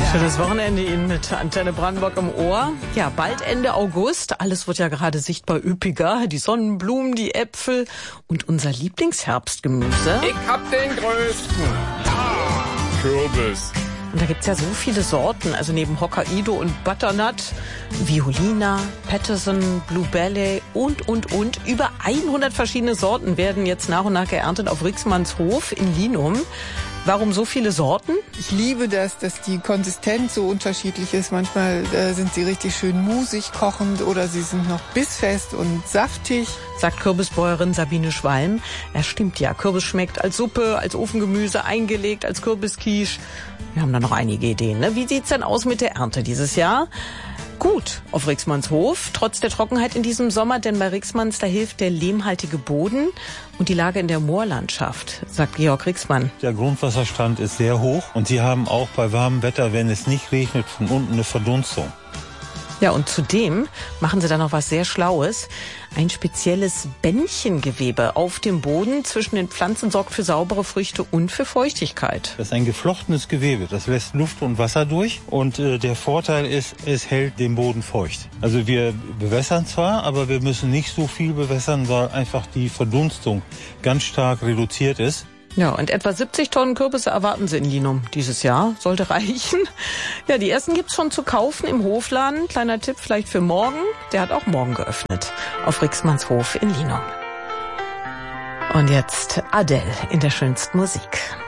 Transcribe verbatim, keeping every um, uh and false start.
Schönes Wochenende Ihnen mit Antenne Brandenburg im Ohr. Ja, bald Ende August. Alles wird ja gerade sichtbar üppiger. Die Sonnenblumen, die Äpfel und unser Lieblingsherbstgemüse. Ich hab den größten. Ah, Kürbis. Und da gibt's ja so viele Sorten. Also neben Hokkaido und Butternut, Violina, Patterson, Bluebell und, und, und. Über hundert verschiedene Sorten werden jetzt nach und nach geerntet auf Rixmanns Hof in Linum. Warum so viele Sorten? Ich liebe das, dass die Konsistenz so unterschiedlich ist. Manchmal äh, sind sie richtig schön musig kochend oder sie sind noch bissfest und saftig. Sagt Kürbisbäuerin Sabine Schwalm. Ja, stimmt ja. Kürbis schmeckt als Suppe, als Ofengemüse, eingelegt, als Kürbisquiche. Wir haben da noch einige Ideen. Ne? Wie sieht's denn aus mit der Ernte dieses Jahr? Gut auf Rixmanns Hof, trotz der Trockenheit in diesem Sommer, denn bei Rixmanns, da hilft der lehmhaltige Boden und die Lage in der Moorlandschaft, sagt Georg Rixmann. Der Grundwasserstand ist sehr hoch und sie haben auch bei warmem Wetter, wenn es nicht regnet, von unten eine Verdunstung. Ja, und zudem machen sie da noch was sehr Schlaues. Ein spezielles Bändchengewebe auf dem Boden zwischen den Pflanzen sorgt für saubere Früchte und für Feuchtigkeit. Das ist ein geflochtenes Gewebe, das lässt Luft und Wasser durch und äh, der Vorteil ist, es hält den Boden feucht. Also wir bewässern zwar, aber wir müssen nicht so viel bewässern, weil einfach die Verdunstung ganz stark reduziert ist. Ja, und etwa siebzig Tonnen Kürbisse erwarten sie in Linum dieses Jahr. Sollte reichen. Ja, die ersten gibt's schon zu kaufen im Hofladen. Kleiner Tipp vielleicht für morgen. Der hat auch morgen geöffnet. Auf Rixmanns Hof in Linum. Und jetzt Adele in der schönsten Musik.